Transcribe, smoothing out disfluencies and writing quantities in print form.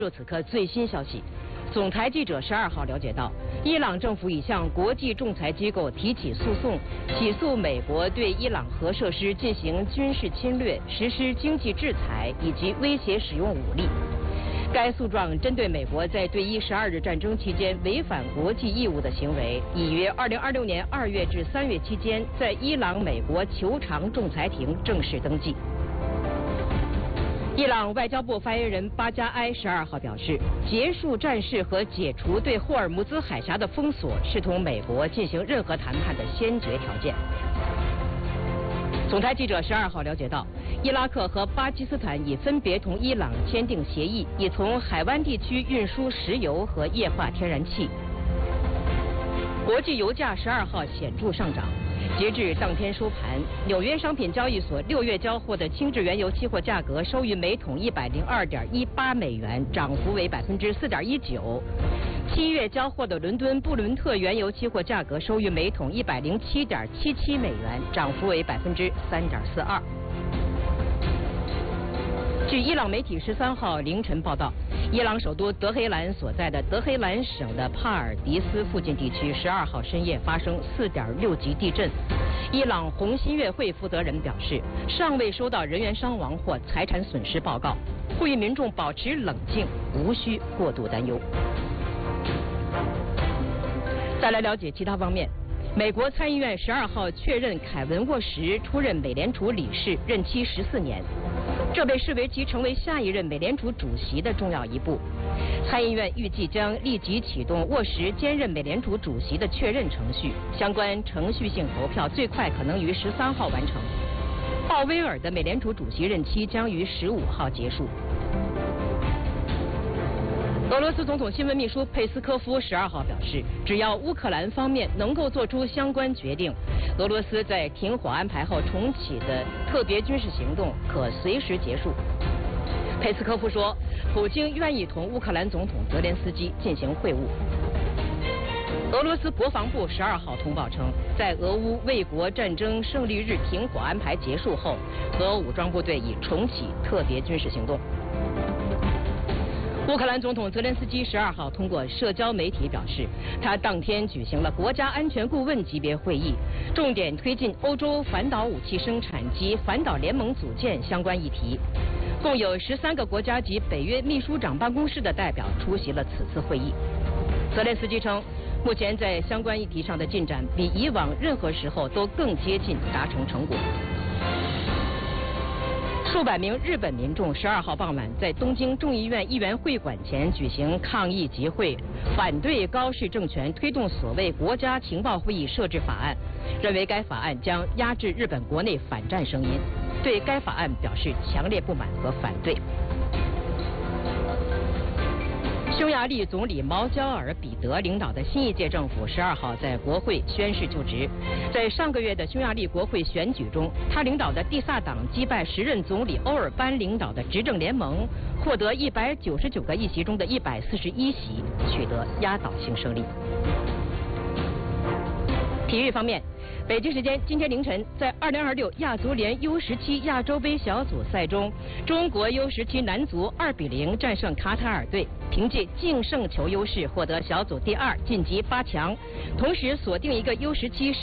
入此刻最新消息，总台记者12号了解到，伊朗政府已向国际仲裁机构提起诉讼，起诉美国对伊朗核设施进行军事侵略、实施经济制裁以及威胁使用武力。该诉状针对美国在对伊12日战争期间违反国际义务的行为，已于2026年2月至3月期间在伊朗美国求偿仲裁庭正式登记。伊朗外交部发言人巴加埃12号表示，结束战事和解除对霍尔木兹海峡的封锁是同美国进行任何谈判的先决条件。总台记者12号了解到，伊拉克和巴基斯坦已分别同伊朗签订协议，以从海湾地区运输石油和液化天然气。国际油价12号显著上涨。截至当天收盘，纽约商品交易所6月交货的轻质原油期货价格收于每桶102.18美元，涨幅为4.19%。7月交货的伦敦布伦特原油期货价格收于每桶107.77美元，涨幅为3.42%。据伊朗媒体13号凌晨报道，伊朗首都德黑兰所在的德黑兰省的帕尔迪斯附近地区12号深夜发生4.6级地震。伊朗红新月会负责人表示，尚未收到人员伤亡或财产损失报告，呼吁民众保持冷静，无需过度担忧。再来了解其他方面。美国参议院12号确认凯文·沃什出任美联储理事，任期14年。这被视为其成为下一任美联储主席的重要一步。参议院预计将立即启动沃什兼任美联储主席的确认程序，相关程序性投票最快可能于13号完成。鲍威尔的美联储主席任期将于15号结束。俄罗斯总统新闻秘书佩斯科夫12号表示，只要乌克兰方面能够做出相关决定，俄罗斯在停火安排后重启的特别军事行动可随时结束。佩斯科夫说，普京愿意同乌克兰总统泽连斯基进行会晤。俄罗斯国防部12号通报称，在俄乌卫国战争胜利日停火安排结束后，俄武装部队已重启特别军事行动。乌克兰总统泽连斯基12号通过社交媒体表示，他当天举行了国家安全顾问级别会议，重点推进欧洲反导武器生产及反导联盟组建相关议题。共有13个国家及北约秘书长办公室的代表出席了此次会议。泽连斯基称，目前在相关议题上的进展比以往任何时候都更接近达成成果。数百名日本民众12号傍晚在东京众议院议员会馆前举行抗议集会，反对高市政权推动所谓国家情报会议设置法案，认为该法案将压制日本国内反战声音，对该法案表示强烈不满和反对。匈牙利总理毛焦尔彼得领导的新一届政府12号在国会宣誓就职。在上个月的匈牙利国会选举中，他领导的蒂萨党击败时任总理欧尔班领导的执政联盟，获得199个议席中的141席，取得压倒性胜利。体育方面，北京时间今天凌晨，在2026亚足联 U17 亚洲杯小组赛中，中国 U17 男足2-0战胜卡塔尔队，凭借净胜球优势获得小组第2，晋级8强，同时锁定一个 U17